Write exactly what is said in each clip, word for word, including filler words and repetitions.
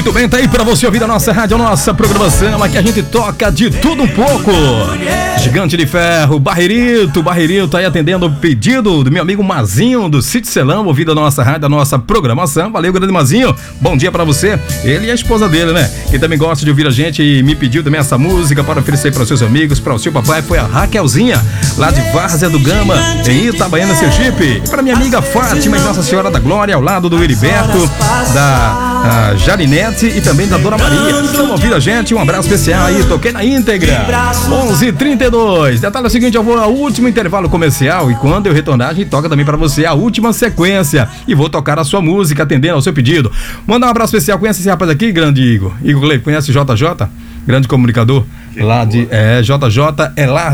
Muito bem, tá aí pra você ouvir a nossa rádio, a nossa programação. Aqui a gente toca de tudo um pouco. Gigante de Ferro, Barreirito, Barreirito aí atendendo o pedido do meu amigo Mazinho do Sítio Celão, ouvindo a nossa rádio, a nossa programação. Valeu, grande Mazinho. Bom dia pra você. Ele e a esposa dele, né? Que também gosta de ouvir a gente e me pediu também essa música para oferecer para os seus amigos, para o seu papai. Foi a Raquelzinha, lá de Várzea do Gama, em Itabaiana, Sergipe. E para minha amiga Fátima, em Nossa Senhora da Glória, ao lado do Heriberto, da Jarinete e também da Dona Maria. Estão ouvindo a gente, um abraço especial aí, toquei na íntegra. onze e trinta e dois. Detalhe é o seguinte, eu vou ao último intervalo comercial e quando eu retornar, a gente toca também para você a última sequência e vou tocar a sua música atendendo ao seu pedido. Mandar um abraço especial, conhece esse rapaz aqui, grande Igor? Igor Clay, conhece o J J? Grande comunicador, lá de, é, J J é lá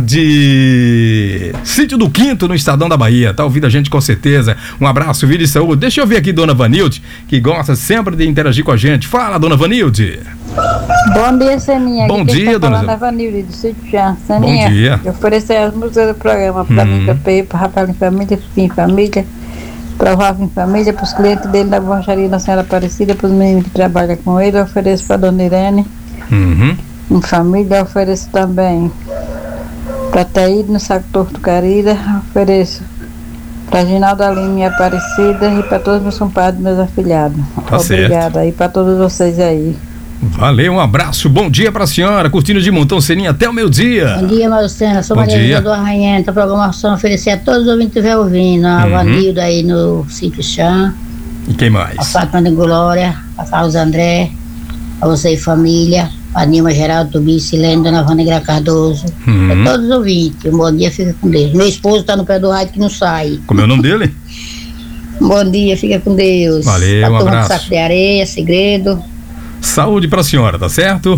de Sítio do Quinto, no Estadão da Bahia, tá ouvindo a gente com certeza. Um abraço, vida e saúde. Deixa eu ver aqui Dona Vanilde, que gosta sempre de interagir com a gente. Fala, Dona Vanilde. Bom dia, Seninha. Bom aqui dia, tá Dona Dona Vanilde, do Sítio Já. Seninha, bom dia. Eu ofereci as músicas do programa pra Hum. mim, pra Pepe, pra Rafael em Família, Fim em Família, pra Rafa em Família, pros clientes dele da borracharia da Senhora Aparecida, pros meninos que trabalham com ele. Eu ofereço pra Dona Irene. Uhum. Em família, eu ofereço também para Taíde no Saco Torto Carira, ofereço para Ginaldo Aline e Aparecida e para todos meus compadres, meus afilhados. Tá Obrigada aí para todos vocês aí. Valeu, um abraço, bom dia pra senhora, curtindo de montão, Seninha, até o meio-dia. Bom dia, Marcena. Sou Bom Maria dia. José do Arranhento. A programação oferecer a todos os ouvintes que estiver ouvindo. A Uhum. Vanilda aí no Sítio Chã, E quem a mais? Fátima de Glória, a Carlos André, a você e família, a Nilma Geraldo, Tubi, Silene, Dona Vanegra Cardoso. Uhum. A todos os ouvintes. Um bom dia, fica com Deus. Meu esposo tá no pé do rádio que não sai. Como é o nome dele? Bom dia, fica com Deus. Valeu, Tá um tomando abraço. saco de areia, segredo. Saúde pra senhora, tá certo?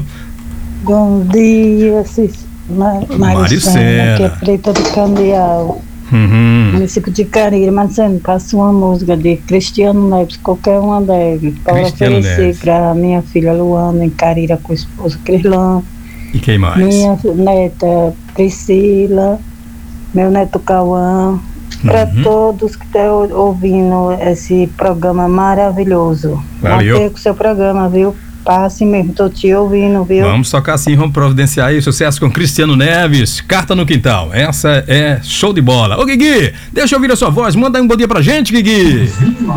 Bom dia, Cis... Ma- Maricena. que é Preta do Candeal, Uhum. município de Carira. Maricena, passa uma música de Cristiano Neves, qualquer uma deve, para Cristiano oferecer Neves. para minha filha Luana, em Carira, com o esposo Crislã. E quem mais? Minha neta Priscila, meu neto Cauã, para Uhum. todos que estão ouvindo esse programa maravilhoso. Valeu. Mantenha com o seu programa, viu? Passe mesmo, estou te ouvindo, viu? Vamos tocar assim, vamos providenciar aí, sucesso com Cristiano Neves, Carta no Quintal, essa é show de bola. Ô Guigui, deixa eu ouvir a sua voz, manda aí um bom dia pra gente, Guigui.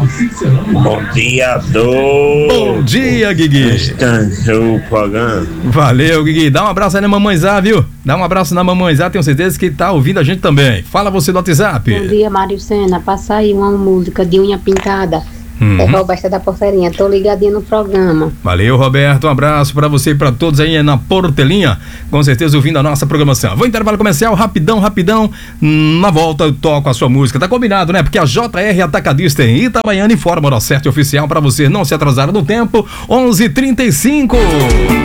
Bom dia, do. Bom dia, Guigui. Descansou o programa. Valeu, Guigui, dá um abraço aí na mamãezá, viu? Dá um abraço na mamãezá, tenho certeza que tá ouvindo a gente também. Fala você do WhatsApp. Bom dia, Mário Sena. Passa aí uma música de unha pintada. Uhum. É Roberta da Porteirinha. Tô ligadinha no programa. Valeu, Roberto, um abraço pra você e pra todos aí na Portelinha, com certeza ouvindo a nossa programação. Vou intervalo comercial, rapidão, rapidão, na volta eu toco a sua música, tá combinado, né? Porque a J R Atacadista em Itabaiana informa o hora certo e oficial pra você não se atrasar no tempo, onze e trinta e cinco.